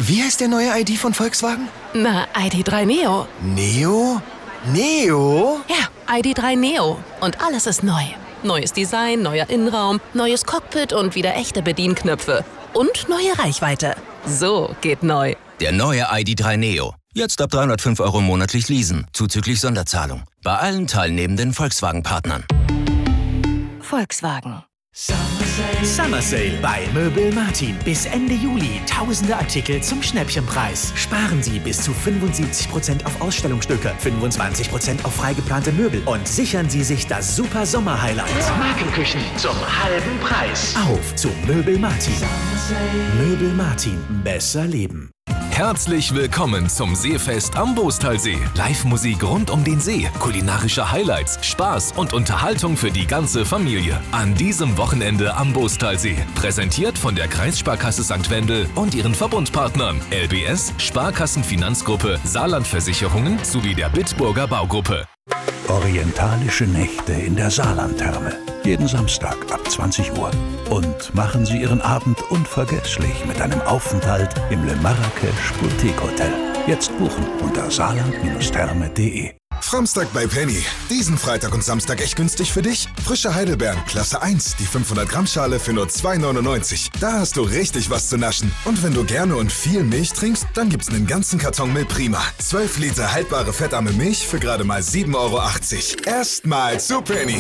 Wie heißt der neue ID von Volkswagen? Na, ID.3 Neo. Neo? Neo? Ja, ID.3 Neo. Und alles ist neu. Neues Design, neuer Innenraum, neues Cockpit und wieder echte Bedienknöpfe. Und neue Reichweite. So geht neu. Der neue ID.3 Neo. Jetzt ab 305 € monatlich leasen, zuzüglich Sonderzahlung. Bei allen teilnehmenden Volkswagen-Partnern. Volkswagen. Summer Sale bei Möbel Martin. Bis Ende Juli tausende Artikel zum Schnäppchenpreis. Sparen Sie bis zu 75% auf Ausstellungsstücke, 25% auf freigeplante Möbel und sichern Sie sich das super Sommer-Highlight. Markenküchen zum halben Preis. Auf zu Möbel Martin. Möbel Martin. Besser leben. Herzlich willkommen zum Seefest am Boostalsee. Live-Musik rund um den See, kulinarische Highlights, Spaß und Unterhaltung für die ganze Familie. An diesem Wochenende am Boostalsee. Präsentiert von der Kreissparkasse St. Wendel und ihren Verbundpartnern LBS, Sparkassenfinanzgruppe, Saarlandversicherungen sowie der Bitburger Baugruppe. Orientalische Nächte in der Saarlandtherme. Jeden Samstag ab 20 Uhr. Und machen Sie Ihren Abend unvergesslich mit einem Aufenthalt im Le Marrakech Boutique Hotel. Jetzt buchen unter saarland-therme.de. Framstag bei Penny. Diesen Freitag und Samstag echt günstig für dich? Frische Heidelbeeren, Klasse 1, die 500 Gramm Schale für nur 2,99. Da hast du richtig was zu naschen. Und wenn du gerne und viel Milch trinkst, dann gibt's einen ganzen Karton Milch Prima. 12 Liter haltbare fettarme Milch für gerade mal 7,80 €. Erstmal zu Penny.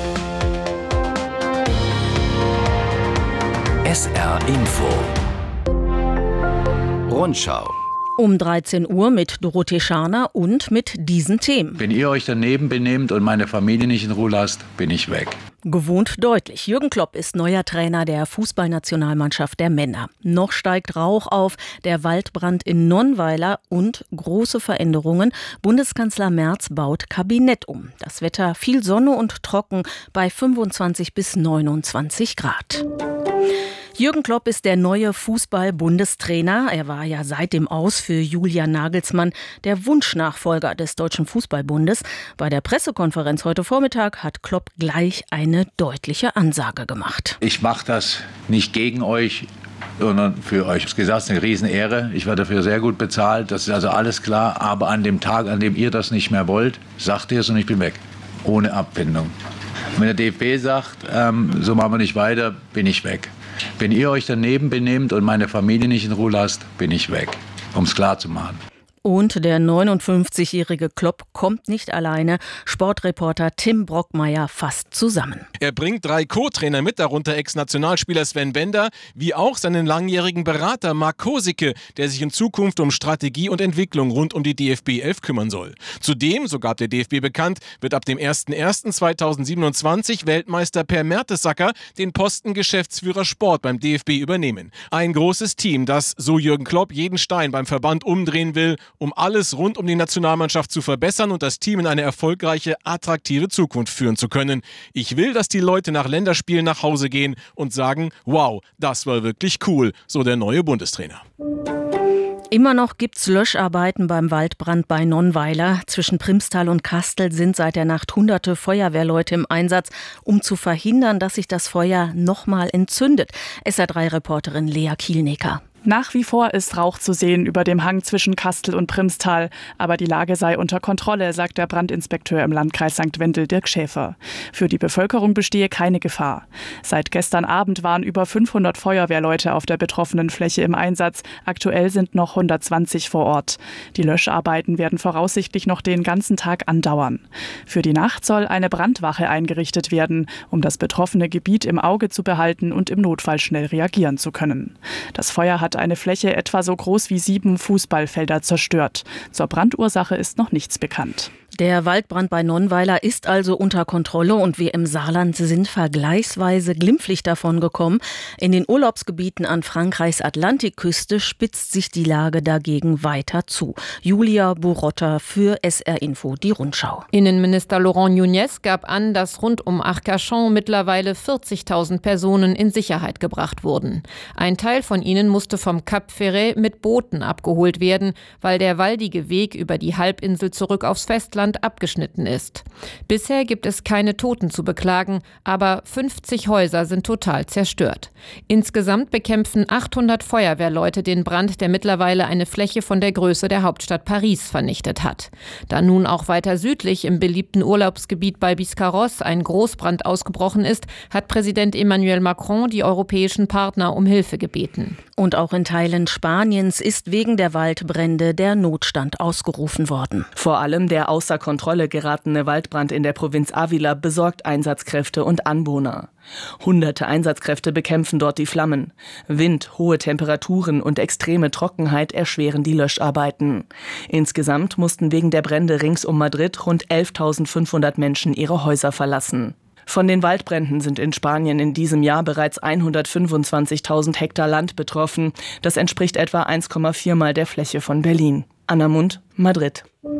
SR Info. Rundschau. Um 13 Uhr mit Dorothee Scharner und mit diesen Themen. Wenn ihr euch daneben benehmt und meine Familie nicht in Ruhe lasst, bin ich weg. Gewohnt deutlich. Jürgen Klopp ist neuer Trainer der Fußballnationalmannschaft der Männer. Noch steigt Rauch auf, der Waldbrand in Nonnweiler und große Veränderungen. Bundeskanzler Merz baut Kabinett um. Das Wetter viel Sonne und trocken bei 25 bis 29 Grad. Jürgen Klopp ist der neue Fußball-Bundestrainer. Er war ja seit dem Aus für Julian Nagelsmann der Wunschnachfolger des Deutschen Fußballbundes. Bei der Pressekonferenz heute Vormittag hat Klopp gleich eine deutliche Ansage gemacht. Ich mache das nicht gegen euch, sondern für euch. Ich habe gesagt, es ist eine Riesenehre. Ich werde dafür sehr gut bezahlt. Das ist also alles klar. Aber an dem Tag, an dem ihr das nicht mehr wollt, sagt ihr es und ich bin weg. Ohne Abfindung. Wenn der DFB sagt, so machen wir nicht weiter, bin ich weg. Wenn ihr euch daneben benehmt und meine Familie nicht in Ruhe lasst, bin ich weg, um es klar zu machen. Und der 59-jährige Klopp kommt nicht alleine. Sportreporter Tim Brockmeier fasst zusammen. Er bringt 3 Co-Trainer mit, darunter Ex-Nationalspieler Sven Bender, wie auch seinen langjährigen Berater Marc Kosicke, der sich in Zukunft um Strategie und Entwicklung rund um die DFB 11 kümmern soll. Zudem, so gab der DFB bekannt, wird ab dem 01.01.2027 Weltmeister Per Mertesacker den Posten Geschäftsführer Sport beim DFB übernehmen. Ein großes Team, das, so Jürgen Klopp, jeden Stein beim Verband umdrehen will, um alles rund um die Nationalmannschaft zu verbessern und das Team in eine erfolgreiche, attraktive Zukunft führen zu können. Ich will, dass die Leute nach Länderspielen nach Hause gehen und sagen, wow, das war wirklich cool, so der neue Bundestrainer. Immer noch gibt's Löscharbeiten beim Waldbrand bei Nonnweiler. Zwischen Primstal und Kastel sind seit der Nacht hunderte Feuerwehrleute im Einsatz, um zu verhindern, dass sich das Feuer nochmal entzündet. SR3-Reporterin Lea Kielnecker. Nach wie vor ist Rauch zu sehen über dem Hang zwischen Kastel und Primstal. Aber die Lage sei unter Kontrolle, sagt der Brandinspekteur im Landkreis St. Wendel, Dirk Schäfer. Für die Bevölkerung bestehe keine Gefahr. Seit gestern Abend waren über 500 Feuerwehrleute auf der betroffenen Fläche im Einsatz. Aktuell sind noch 120 vor Ort. Die Löscharbeiten werden voraussichtlich noch den ganzen Tag andauern. Für die Nacht soll eine Brandwache eingerichtet werden, um das betroffene Gebiet im Auge zu behalten und im Notfall schnell reagieren zu können. Das Feuer hat eine Fläche etwa so groß wie 7 Fußballfelder zerstört. Zur Brandursache ist noch nichts bekannt. Der Waldbrand bei Nonnweiler ist also unter Kontrolle und wir im Saarland sind vergleichsweise glimpflich davon gekommen. In den Urlaubsgebieten an Frankreichs Atlantikküste spitzt sich die Lage dagegen weiter zu. Julia Burotta für SR Info, die Rundschau. Innenminister Laurent Nunez gab an, dass rund um Arcachon mittlerweile 40.000 Personen in Sicherheit gebracht wurden. Ein Teil von ihnen musste vom Cap Ferret mit Booten abgeholt werden, weil der waldige Weg über die Halbinsel zurück aufs Festland Waldbrand abgeschnitten ist. Bisher gibt es keine Toten zu beklagen, aber 50 Häuser sind total zerstört. Insgesamt bekämpfen 800 Feuerwehrleute den Brand, der mittlerweile eine Fläche von der Größe der Hauptstadt Paris vernichtet hat. Da nun auch weiter südlich im beliebten Urlaubsgebiet bei Biscarrosse ein Großbrand ausgebrochen ist, hat Präsident Emmanuel Macron die europäischen Partner um Hilfe gebeten. Und auch in Teilen Spaniens ist wegen der Waldbrände der Notstand ausgerufen worden. Vor allem der außer Kontrolle geratene Waldbrand in der Provinz Ávila besorgt Einsatzkräfte und Anwohner. Hunderte Einsatzkräfte bekämpfen dort die Flammen. Wind, hohe Temperaturen und extreme Trockenheit erschweren die Löscharbeiten. Insgesamt mussten wegen der Brände rings um Madrid rund 11.500 Menschen ihre Häuser verlassen. Von den Waldbränden sind in Spanien in diesem Jahr bereits 125.000 Hektar Land betroffen. Das entspricht etwa 1,4 Mal der Fläche von Berlin. Anna Mund, Madrid.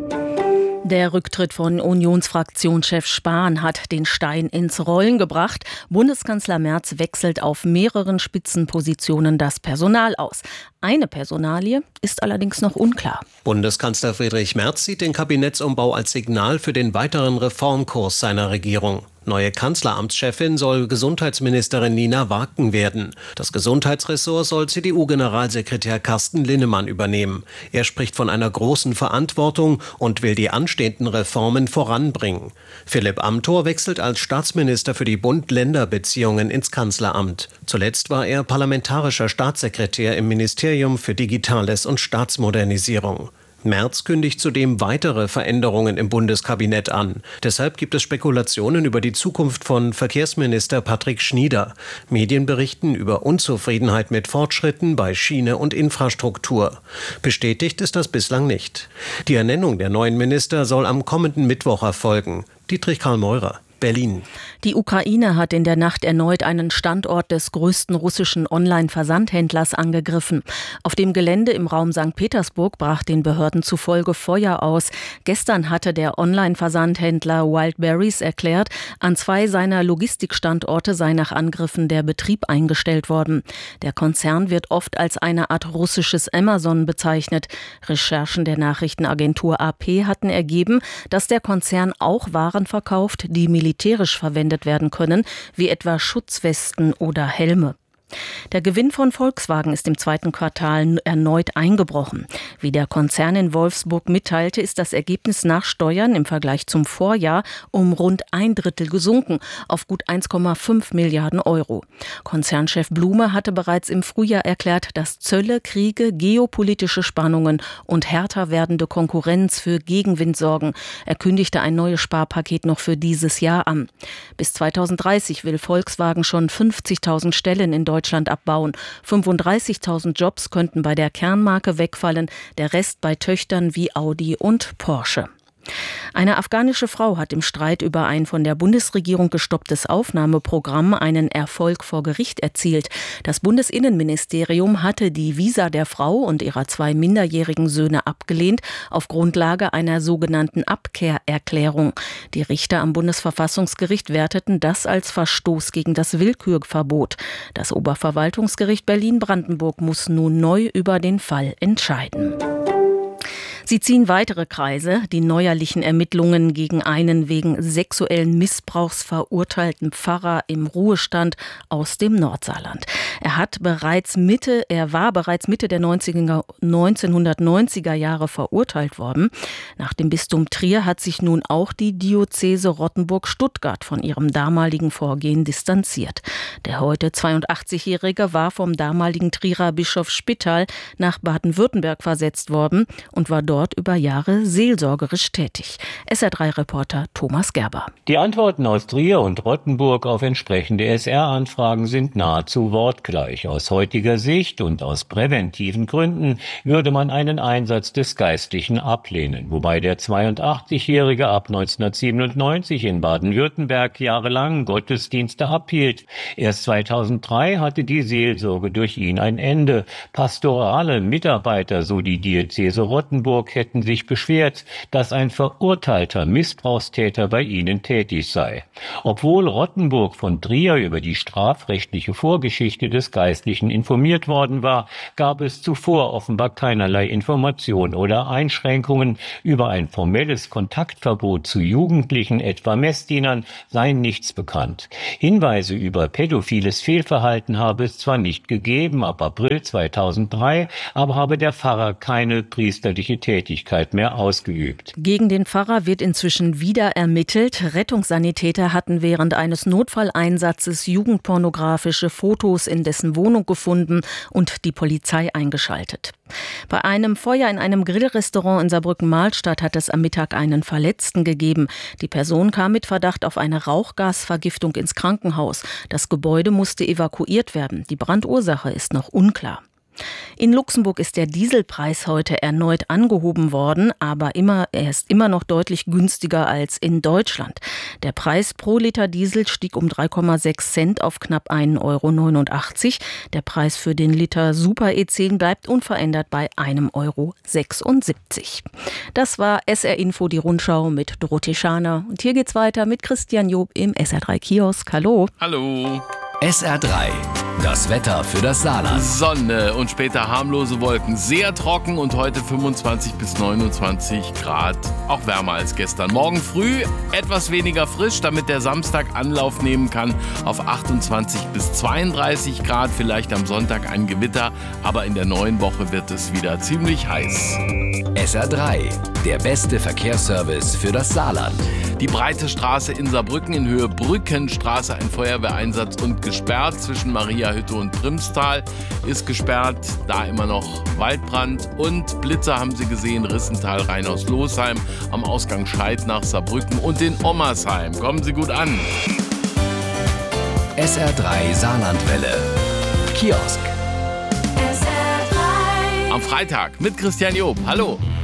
Der Rücktritt von Unionsfraktionschef Spahn hat den Stein ins Rollen gebracht. Bundeskanzler Merz wechselt auf mehreren Spitzenpositionen das Personal aus. Eine Personalie ist allerdings noch unklar. Bundeskanzler Friedrich Merz sieht den Kabinettsumbau als Signal für den weiteren Reformkurs seiner Regierung. Neue Kanzleramtschefin soll Gesundheitsministerin Nina Warken werden. Das Gesundheitsressort soll CDU-Generalsekretär Carsten Linnemann übernehmen. Er spricht von einer großen Verantwortung und will die anstehenden Reformen voranbringen. Philipp Amthor wechselt als Staatsminister für die Bund-Länder-Beziehungen ins Kanzleramt. Zuletzt war er parlamentarischer Staatssekretär im Ministerium für Digitales und Staatsmodernisierung. Merz kündigt zudem weitere Veränderungen im Bundeskabinett an. Deshalb gibt es Spekulationen über die Zukunft von Verkehrsminister Patrick Schnieder. Medien berichten über Unzufriedenheit mit Fortschritten bei Schiene und Infrastruktur. Bestätigt ist das bislang nicht. Die Ernennung der neuen Minister soll am kommenden Mittwoch erfolgen. Dietrich Karl Meurer, Berlin. Die Ukraine hat in der Nacht erneut einen Standort des größten russischen Online-Versandhändlers angegriffen. Auf dem Gelände im Raum St. Petersburg brach den Behörden zufolge Feuer aus. Gestern hatte der Online-Versandhändler Wildberries erklärt, an 2 seiner Logistikstandorte sei nach Angriffen der Betrieb eingestellt worden. Der Konzern wird oft als eine Art russisches Amazon bezeichnet. Recherchen der Nachrichtenagentur AP hatten ergeben, dass der Konzern auch Waren verkauft, die militärisch verwendet werden können, wie etwa Schutzwesten oder Helme. Der Gewinn von Volkswagen ist im zweiten Quartal erneut eingebrochen. Wie der Konzern in Wolfsburg mitteilte, ist das Ergebnis nach Steuern im Vergleich zum Vorjahr um rund 1/3 gesunken, auf gut 1,5 Milliarden Euro. Konzernchef Blume hatte bereits im Frühjahr erklärt, dass Zölle, Kriege, geopolitische Spannungen und härter werdende Konkurrenz für Gegenwind sorgen. Er kündigte ein neues Sparpaket noch für dieses Jahr an. Bis 2030 will Volkswagen schon 50.000 Stellen in Deutschland abbauen. 35.000 Jobs könnten bei der Kernmarke wegfallen, der Rest bei Töchtern wie Audi und Porsche. Eine afghanische Frau hat im Streit über ein von der Bundesregierung gestopptes Aufnahmeprogramm einen Erfolg vor Gericht erzielt. Das Bundesinnenministerium hatte die Visa der Frau und ihrer 2 minderjährigen Söhne abgelehnt, auf Grundlage einer sogenannten Abkehrerklärung. Die Richter am Bundesverfassungsgericht werteten das als Verstoß gegen das Willkürverbot. Das Oberverwaltungsgericht Berlin-Brandenburg muss nun neu über den Fall entscheiden. Sie ziehen weitere Kreise, die neuerlichen Ermittlungen gegen einen wegen sexuellen Missbrauchs verurteilten Pfarrer im Ruhestand aus dem Nordsaarland. Er war bereits Mitte der 1990er Jahre verurteilt worden. Nach dem Bistum Trier hat sich nun auch die Diözese Rottenburg-Stuttgart von ihrem damaligen Vorgehen distanziert. Der heute 82-Jährige war vom damaligen Trierer Bischof Spittal nach Baden-Württemberg versetzt worden und war dort über Jahre seelsorgerisch tätig. SR3-Reporter Thomas Gerber. Die Antworten aus Trier und Rottenburg auf entsprechende SR-Anfragen sind nahezu wortgleich. Aus heutiger Sicht und aus präventiven Gründen würde man einen Einsatz des Geistlichen ablehnen, wobei der 82-Jährige ab 1997 in Baden-Württemberg jahrelang Gottesdienste abhielt. Erst 2003 hatte die Seelsorge durch ihn ein Ende. Pastorale Mitarbeiter, so die Diözese Rottenburg, Rottenburg hätten sich beschwert, dass ein verurteilter Missbrauchstäter bei ihnen tätig sei. Obwohl Rottenburg von Trier über die strafrechtliche Vorgeschichte des Geistlichen informiert worden war, gab es zuvor offenbar keinerlei Information oder Einschränkungen. Über ein formelles Kontaktverbot zu Jugendlichen, etwa Messdienern, sei nichts bekannt. Hinweise über pädophiles Fehlverhalten habe es zwar nicht gegeben, ab April 2003, aber habe der Pfarrer keine priesterliche Tätigkeit mehr ausgeübt. Gegen den Pfarrer wird inzwischen wieder ermittelt. Rettungssanitäter hatten während eines Notfalleinsatzes jugendpornografische Fotos in dessen Wohnung gefunden und die Polizei eingeschaltet. Bei einem Feuer in einem Grillrestaurant in Saarbrücken-Mahlstadt hat es am Mittag einen Verletzten gegeben. Die Person kam mit Verdacht auf eine Rauchgasvergiftung ins Krankenhaus. Das Gebäude musste evakuiert werden. Die Brandursache ist noch unklar. In Luxemburg ist der Dieselpreis heute erneut angehoben worden, aber er ist immer noch deutlich günstiger als in Deutschland. Der Preis pro Liter Diesel stieg um 3,6 Cent auf knapp 1,89 Euro. Der Preis für den Liter Super E10 bleibt unverändert bei 1,76 Euro. Das war SR Info, die Rundschau mit Dorothee Schaner. Und hier geht's weiter mit Christian Job im SR3 Kiosk. Hallo. Hallo. SR3, das Wetter für das Saarland. Sonne und später harmlose Wolken. Sehr trocken und heute 25 bis 29 Grad. Auch wärmer als gestern. Morgen früh etwas weniger frisch, damit der Samstag Anlauf nehmen kann auf 28 bis 32 Grad. Vielleicht am Sonntag ein Gewitter, aber in der neuen Woche wird es wieder ziemlich heiß. SR3, der beste Verkehrsservice für das Saarland. Die breite Straße in Saarbrücken in Höhe Brückenstraße, ein Feuerwehreinsatz und gesperrt. Zwischen Mariahütte und Primstal ist gesperrt. Da immer noch Waldbrand und Blitzer haben Sie gesehen. Rissental, Rheinhaus-Losheim, am Ausgang Scheid nach Saarbrücken und in Ommersheim. Kommen Sie gut an. SR3 Saarlandwelle. Kiosk. Am Freitag mit Christian Job. Hallo.